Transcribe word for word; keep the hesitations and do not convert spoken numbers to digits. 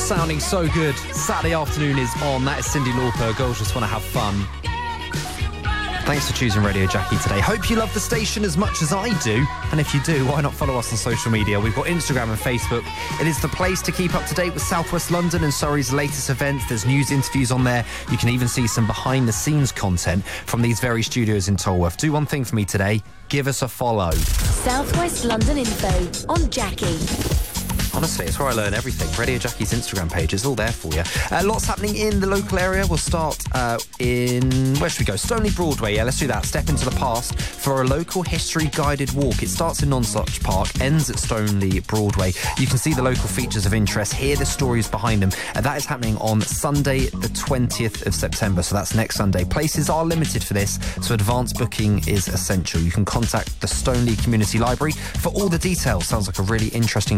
sounding so good. Saturday afternoon is on. That is Cyndi Lauper. Girls just want to have fun. Thanks for choosing Radio Jackie today. Hope you love the station as much as I do. And if you do, why not follow us on social media? We've got Instagram and Facebook. It is the place to keep up to date with South West London and Surrey's latest events. There's news interviews on there. You can even see some behind-the-scenes content from these very studios in Tolworth. Do one thing for me today. Give us a follow. South West London info on Jackie. Honestly, it's where I learn everything. Radio Jackie's Instagram page is all there for you. Uh, lots happening in the local area. We'll start uh, in... Where should we go? Stoneleigh Broadway. Yeah, let's do that. Step into the past for a local history guided walk. It starts in Nonsuch Park, ends at Stoneleigh Broadway. You can see the local features of interest, hear the stories behind them. And that is happening on Sunday, the twentieth of September. So that's next Sunday. Places are limited for this, so advanced booking is essential. You can contact the Stoneleigh Community Library for all the details. Sounds like a really interesting